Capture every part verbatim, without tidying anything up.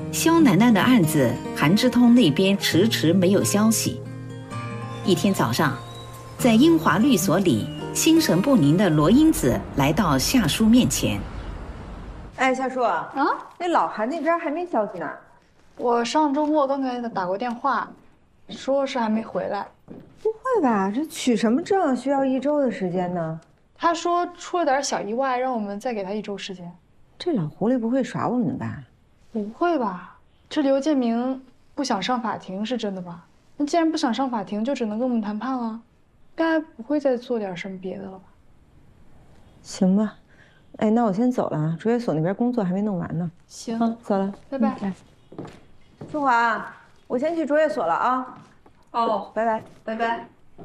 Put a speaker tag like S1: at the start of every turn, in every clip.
S1: 肖楠楠的案子，韩之通那边迟迟没有消息。一天早上，在英华律所里，心神不宁的罗英子来到夏叔面前。
S2: 哎，夏叔
S3: 啊，
S2: 那老韩那边还没消息呢。
S3: 我上周末刚给他打过电话，说是还没回来。
S2: 不会吧？这取什么证需要一周的时间呢？
S3: 他说出了点小意外，让我们再给他一周时间。
S2: 这老狐狸不会耍我们吧？
S3: 不会吧？这刘建明不想上法庭是真的吧？那既然不想上法庭，就只能跟我们谈判了，该不会再做点什么别的了吧？
S2: 行吧。哎，那我先走了，卓越所那边工作还没弄完呢。
S3: 行，
S2: 啊，走了，
S3: 拜拜。
S2: 来，春华，我先去卓越所了啊。
S3: 哦，
S2: 拜拜，
S3: 拜拜。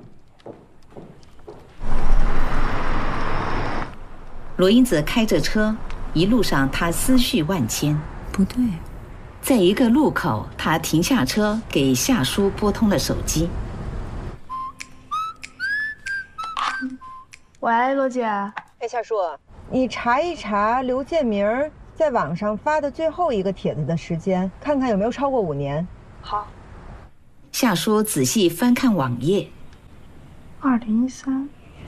S1: 罗英子开着车，一路上她思绪万千。不对，在一个路口，她停下车，给夏叔拨通了手机。
S3: 喂，罗姐。
S2: 哎，夏叔，你查一查刘建明在网上发的最后一个帖子的时间，看看有没有超过五年。
S3: 好。
S1: 夏叔仔细翻看网页。
S3: 二零一三。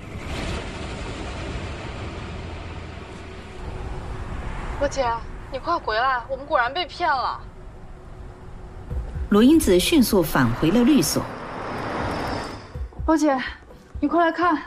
S3: 罗姐，你快回来！我们果然被骗了。
S1: 罗英子迅速返回了律所。
S3: 罗姐，你快来看。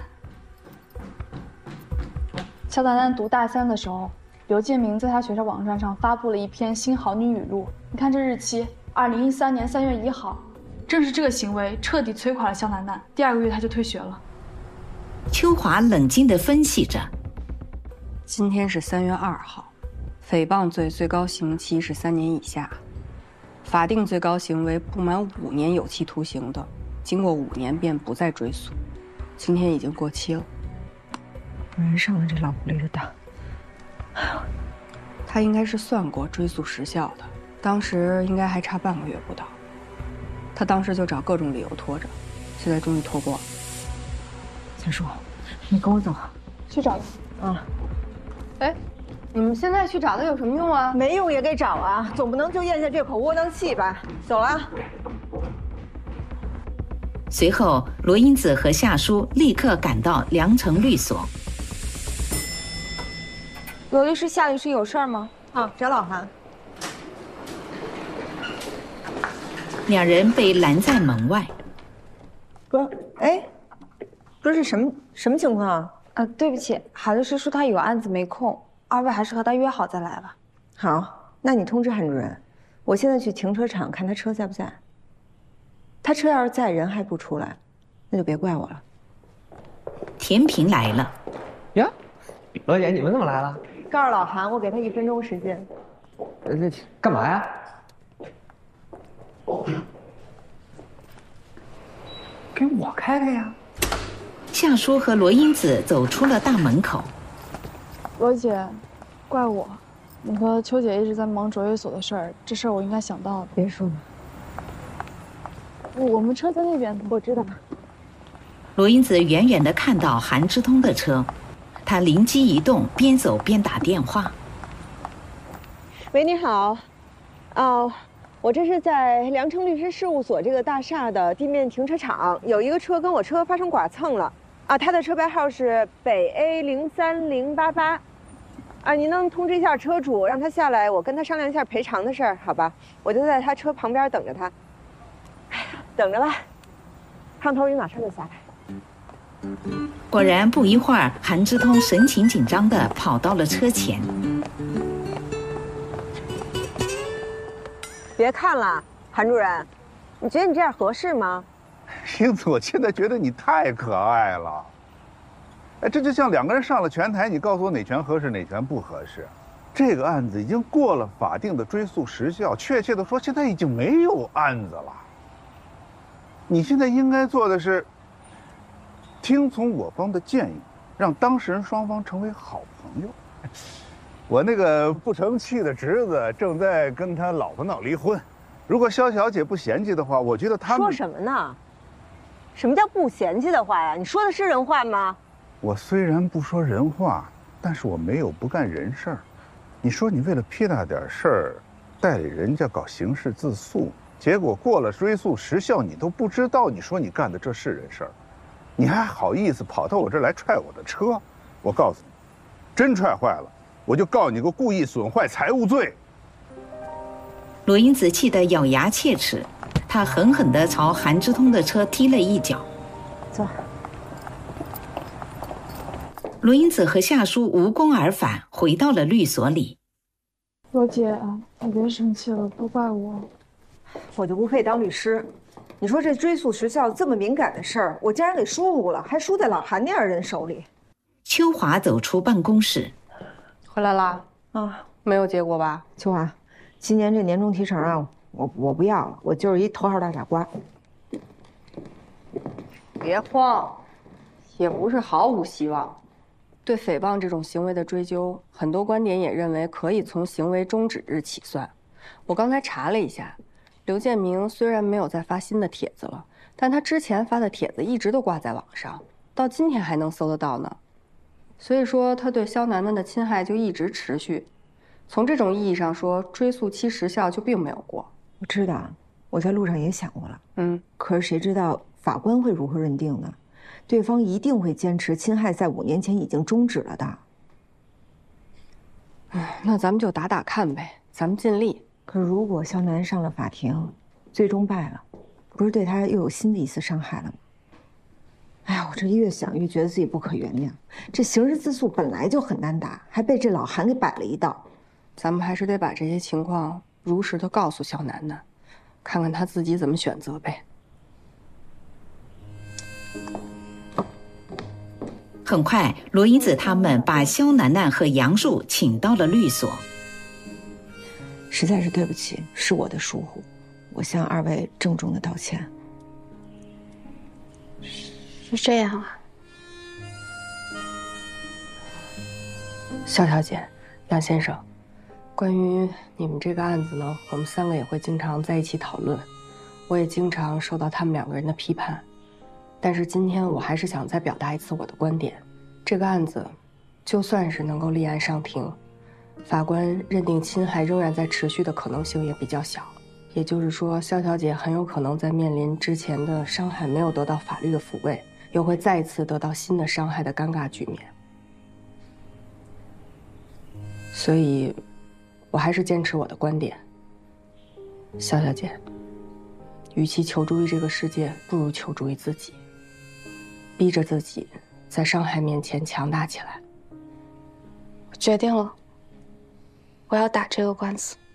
S3: 肖楠楠读大三的时候，刘建明在他学校网站上发布了一篇新好女语录。你看这日期，二零一三年三月一号。正是这个行为彻底摧垮了肖楠楠，第二个月他就退学了。
S1: 秋华冷静地分析着：
S4: 今天是三月二号，诽谤罪最高刑期是三年以下，法定最高刑为不满五年有期徒刑的，经过五年便不再追诉。今天已经过期了。
S2: 果然上了这老狐狸的当。
S4: 他应该是算过追诉时效的，当时应该还差半个月不到。他当时就找各种理由拖着，现在终于拖过了。
S2: 夏叔，你跟我走，
S3: 去找他。
S2: 啊。
S5: 哎，你们现在去找他有什么用啊？
S2: 没用也得找啊，总不能就咽下这口窝囊气吧？走了。
S1: 随后，罗英子和夏叔立刻赶到良城律所。
S5: 罗律师、夏律师有事儿吗？
S2: 啊，找老韩。
S1: 两人被拦在门外。
S2: 哥，哎，不是这什么什么情况啊？
S5: 啊，对不起，韩律师说他有案子没空，二位还是和他约好再来吧。
S2: 好，那你通知韩主任，我现在去停车场看他车在不在。他车要是在，人还不出来，那就别怪我了。
S1: 田平来了。
S6: 呀，罗姐，你们怎么来了？
S2: 告诉老韩，我给他一分钟时间。
S6: 呃，这干嘛呀？给我开开呀！
S1: 夏叔和罗英子走出了大门口。
S3: 罗姐，怪我，你和秋姐一直在忙卓越所的事儿，这事儿我应该想到的。
S2: 别说了，
S3: 我们车在那边，
S2: 我知道。
S1: 罗英子远远地看到韩之通的车，她灵机一动，边走边打电话。
S2: 喂，你好，哦。我这是在良城律师事务所这个大厦的地面停车场，有一个车跟我车发生剐蹭了，啊，他的车牌号是北 A 零三零八八，啊，您能通知一下车主，让他下来，我跟他商量一下赔偿的事儿，好吧？我就在他车旁边等着他，哎呀，等着吧，胖头鱼马上就下来。
S1: 果然，不一会儿，韩之通神情紧张地跑到了车前。
S2: 别看了，韩主任，你觉得你这样合适吗？
S7: 英子，我现在觉得你太可爱了。哎，这就像两个人上了拳台，你告诉我哪拳合适，哪拳不合适。这个案子已经过了法定的追诉时效，确切的说，现在已经没有案子了。你现在应该做的是，听从我方的建议，让当事人双方成为好朋友。我那个不成器的侄子正在跟他老婆闹离婚，如果肖小姐不嫌弃的话，我觉得他们
S2: 说什么呢？什么叫不嫌弃的话呀？你说的是人话吗？
S7: 我虽然不说人话，但是我没有不干人事儿。你说你为了屁大点事儿， 代理人家搞刑事自诉，结果过了追诉时效，你都不知道，你说你干的这是人事儿，你还好意思跑到我这儿来踹我的车？我告诉你，真踹坏了，我就告你个故意损坏财物罪。
S1: 罗英子气得咬牙切齿，她狠狠地朝韩之通的车踢了一脚。
S2: 走。
S1: 罗英子和夏叔无功而返，回到了律所里。
S3: 罗姐，你别生气了，都怪我。
S2: 我就不配当律师。你说这追诉时效这么敏感的事儿，我竟然给疏忽了，还输在老韩那二人手里。
S1: 秋华走出办公室，
S4: 回来啦？
S2: 啊，
S4: 没有结果吧？
S2: 秋华，今年这年终提成啊，我我不要了，我就是一头号大傻瓜。
S4: 别慌，也不是毫无希望。对诽谤这种行为的追究，很多观点也认为可以从行为终止日起算。我刚才查了一下，刘建明虽然没有再发新的帖子了，但他之前发的帖子一直都挂在网上，到今天还能搜得到呢。所以说，他对肖楠楠的侵害就一直持续。从这种意义上说，追诉期时效就并没有过。
S2: 我知道，我在路上也想过了。
S4: 嗯，
S2: 可是谁知道法官会如何认定呢？对方一定会坚持侵害在五年前已经终止了的。
S4: 唉，那咱们就打打看呗，咱们尽力。
S2: 可如果肖楠上了法庭，最终败了，不是对他又有新的一次伤害了吗？哎呀，我这越想越觉得自己不可原谅。这刑事自诉本来就很难打，还被这老韩给摆了一道。
S4: 咱们还是得把这些情况如实的告诉肖楠楠，看看他自己怎么选择呗。
S1: 很快，罗英子他们把肖楠楠和杨树请到了律所。
S2: 实在是对不起，是我的疏忽，我向二位郑重的道歉。
S3: 是这样啊。
S4: 肖小姐，杨先生，关于你们这个案子呢，我们三个也会经常在一起讨论，我也经常受到他们两个人的批判。但是今天我还是想再表达一次我的观点，这个案子，就算是能够立案上庭，法官认定侵害仍然在持续的可能性也比较小，也就是说，肖小姐很有可能在面临之前的伤害没有得到法律的抚慰，又会再次得到新的伤害的尴尬局面。所以，我还是坚持我的观点，肖小姐，与其求助于这个世界，不如求助于自己。逼着自己在伤害面前强大起来。
S3: 我决定了，我要打这个官司。